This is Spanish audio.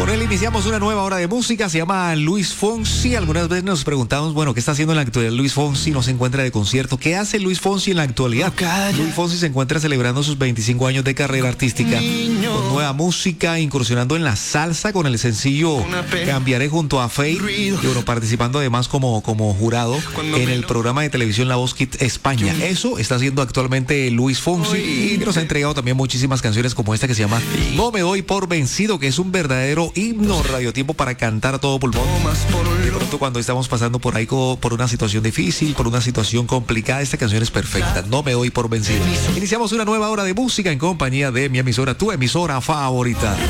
Con él iniciamos una nueva hora de música, se llama Luis Fonsi. Algunas veces nos preguntamos, bueno, ¿qué está haciendo en la actualidad Luis Fonsi? No se encuentra de concierto. ¿Qué hace Luis Fonsi en la actualidad? Luis Fonsi se encuentra celebrando sus 25 años de carrera artística con nueva música, incursionando en la salsa con el sencillo Cambiaré junto a Faith, y bueno, participando además como jurado en el programa de televisión La Voz Kids España. Eso está haciendo actualmente Luis Fonsi, y nos ha entregado también muchísimas canciones como esta que se llama No me doy por vencido, que es un verdadero himno radiotiempo para cantar a todo pulmón. De pronto cuando estamos pasando por ahí por una situación difícil, por una situación complicada, esta canción es perfecta. No me doy por vencido. Iniciamos una nueva hora de música en compañía de mi emisora, tu emisora favorita.